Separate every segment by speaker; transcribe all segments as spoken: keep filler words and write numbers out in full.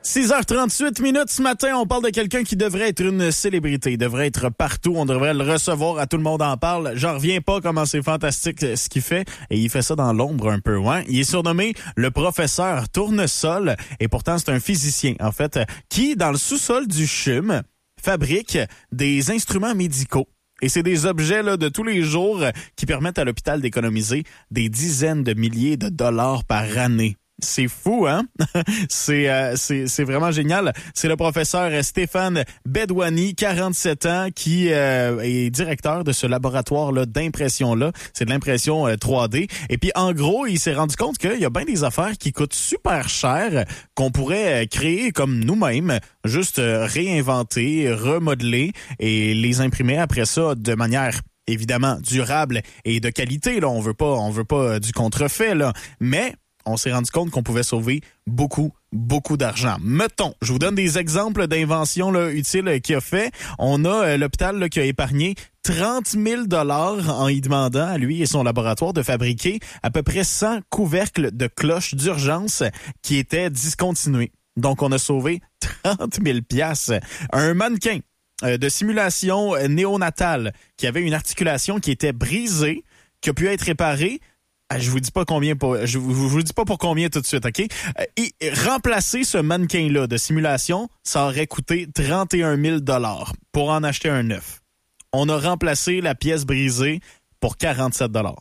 Speaker 1: six heures trente-huit minutes ce matin, on parle de quelqu'un qui devrait être une célébrité, il devrait être partout, on devrait le recevoir, à tout le monde en parle. J'en reviens pas comment c'est fantastique ce qu'il fait, et il fait ça dans l'ombre un peu, ouais. Il est surnommé le professeur Tournesol, et pourtant c'est un physicien, en fait, qui, dans le sous-sol du C H U M, fabrique des instruments médicaux. Et c'est des objets là de tous les jours qui permettent à l'hôpital d'économiser des dizaines de milliers de dollars par année. C'est fou, hein? c'est, euh, c'est, c'est vraiment génial. C'est le professeur Stéphane Bedouani, quarante-sept ans, qui euh, est directeur de ce laboratoire-là d'impression-là. C'est de l'impression euh, trois D. Et puis, en gros, il s'est rendu compte qu'il y a bien des affaires qui coûtent super cher, qu'on pourrait euh, créer comme nous-mêmes, juste euh, réinventer, remodeler et les imprimer après ça de manière évidemment durable et de qualité. Là, on veut pas, on veut pas euh, du contrefait, là, mais on s'est rendu compte qu'on pouvait sauver beaucoup, beaucoup d'argent. Mettons, je vous donne des exemples d'inventions là, utiles qu'il a fait. On a euh, l'hôpital là, qui a épargné trente mille dollars en y demandant à lui et son laboratoire de fabriquer à peu près cent couvercles de cloches d'urgence qui étaient discontinués. Donc, on a sauvé trente mille piastres. Un mannequin euh, de simulation néonatale qui avait une articulation qui était brisée, qui a pu être réparée. Je vous dis pas combien pour, je vous, je vous dis pas pour combien tout de suite, OK? Et remplacer ce mannequin-là de simulation, ça aurait coûté trente et un mille dollars pour en acheter un neuf. On a remplacé la pièce brisée pour quarante-sept dollars.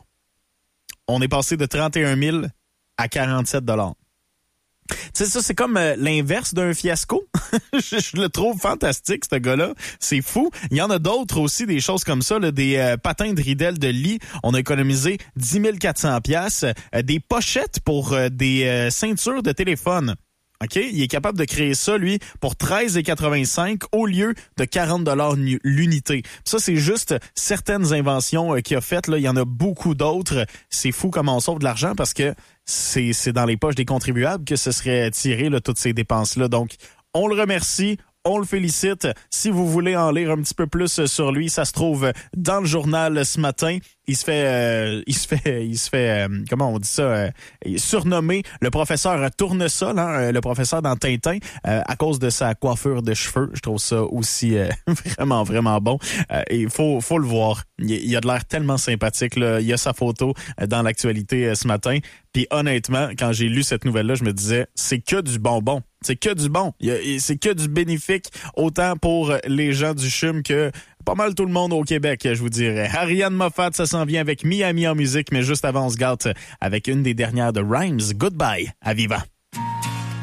Speaker 1: On est passé de trente et un mille à quarante-sept dollars. Tu sais, ça, c'est comme euh, l'inverse d'un fiasco. je, je le trouve fantastique, ce gars-là. C'est fou. Il y en a d'autres aussi, des choses comme ça, là, des euh, patins de ridelle de lit. On a économisé dix mille quatre cents piastres. Euh, des pochettes pour euh, des euh, ceintures de téléphone. OK? Il est capable de créer ça, lui, pour treize dollars quatre-vingt-cinq au lieu de quarante dollars l'unité. Ça, c'est juste certaines inventions euh, qu'il a faites. Là. Il y en a beaucoup d'autres. C'est fou comment on sauve de l'argent parce que c'est, c'est dans les poches des contribuables que ce serait tiré, là, toutes ces dépenses-là. Donc, on le remercie. On le félicite. Si vous voulez en lire un petit peu plus sur lui, ça se trouve dans le journal ce matin. Il se fait, euh, il se fait, il se fait, euh, comment on dit ça, euh, surnommé le professeur Tournesol, hein, le professeur dans Tintin, euh, à cause de sa coiffure de cheveux. Je trouve ça aussi euh, vraiment, vraiment bon. Euh, et il faut, faut le voir. Il, il a de l'air tellement sympathique, là. Il y a sa photo dans l'actualité euh, ce matin. Puis honnêtement, quand j'ai lu cette nouvelle-là, je me disais, c'est que du bonbon. C'est que du bon. Il y a, c'est que du bénéfique, autant pour les gens du C H U M que pas mal tout le monde au Québec, je vous dirais. Ariane Moffat, ça s'en vient avec Miami en musique, mais juste avant, on se gâte avec une des dernières de Rhymes. Goodbye à Viva.